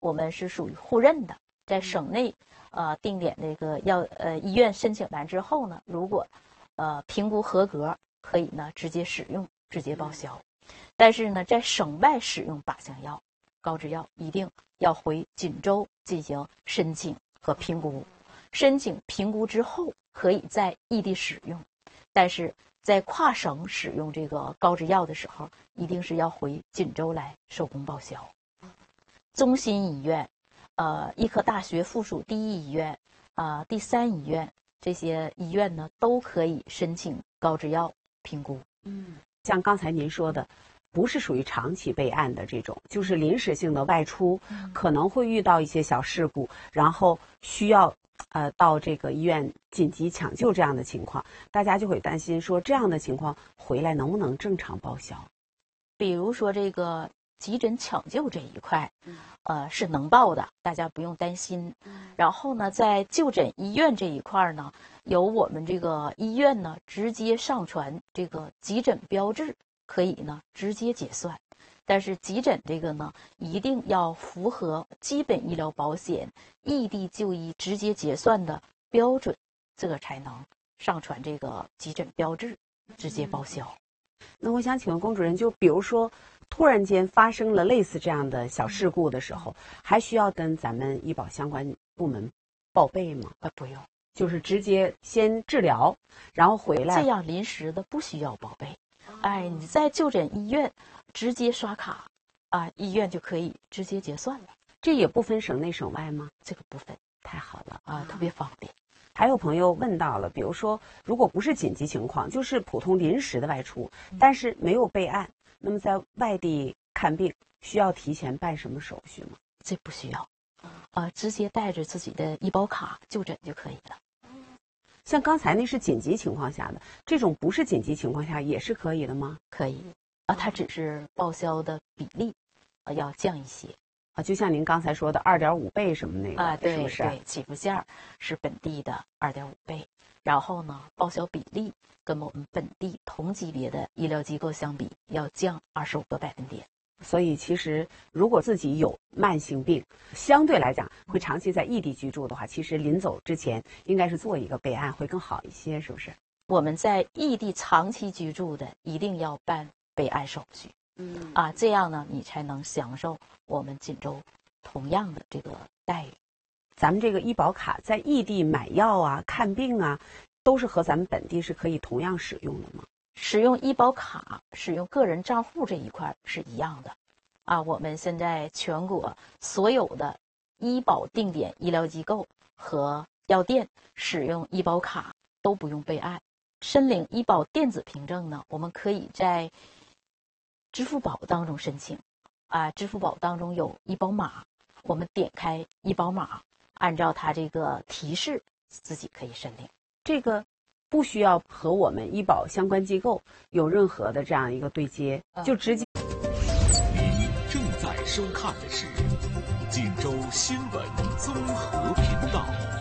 我们是属于互认的，在省内定点这个医院申请完之后呢，如果评估合格，可以呢直接使用，直接报销。但是呢，在省外使用靶向药、高制药，一定要回锦州进行申请和评估。申请评估之后，可以在异地使用，但是在跨省使用这个高制药的时候，一定是要回锦州来收工报销。中心医院、医科大学附属第一医院、第三医院这些医院呢，都可以申请高制药评估。 像刚才您说的，不是属于长期备案的这种，就是临时性的外出，可能会遇到一些小事故，然后需要到这个医院紧急抢救这样的情况，大家就会担心说这样的情况回来能不能正常报销？ 比如说这个急诊抢救这一块，是能报的，大家不用担心。然后呢，在就诊医院这一块呢，由我们这个医院呢直接上传这个急诊标志，可以呢直接结算。但是急诊这个呢，一定要符合基本医疗保险异地就医直接结算的标准，这个才能上传这个急诊标志，直接报销。 那我想请问龚主任，就比如说突然间发生了类似这样的小事故的时候，还需要跟咱们医保相关部门报备吗？ 不用， 就是直接先治疗，然后回来。 这样临时的不需要报备。你在就诊医院直接刷卡，医院就可以直接结算了。 这也不分省内省外吗？ 这个不分， 太好了特别方便。 还有朋友问到了，比如说如果不是紧急情况，就是普通临时的外出，但是没有备案，那么在外地看病需要提前办什么手续吗？ 这不需要，直接带着自己的医保卡就诊就可以了。 像刚才那是紧急情况下的，这种不是紧急情况下也是可以的吗？ 可以，它只是报销的比例要降一些。 就像您刚才说的2.5倍什么那个， 对， 是不是？ 对，起步价是本地的2.5倍，然后呢，报销比例跟我们本地同级别的医疗机构相比，要降25个百分点。 所以其实如果自己有慢性病，相对来讲会长期在异地居住的话，其实临走之前应该是做一个备案会更好一些，是不是？ 我们在异地长期居住的，一定要办备案手续。这样呢，你才能享受我们锦州同样的这个待遇。 咱们这个医保卡在异地买药啊、看病啊，都是和咱们本地是可以同样使用的吗？ 使用医保卡、使用个人账户这一块是一样的。我们现在全国所有的医保定点医疗机构和药店使用医保卡都不用备案。申领医保电子凭证呢，我们可以在支付宝当中申请。支付宝当中有医保码，我们点开医保码，按照它这个提示，自己可以申领。 这个不需要和我们医保相关机构有任何的这样一个对接，就直接。 您正在收看的是锦州新闻综合频道。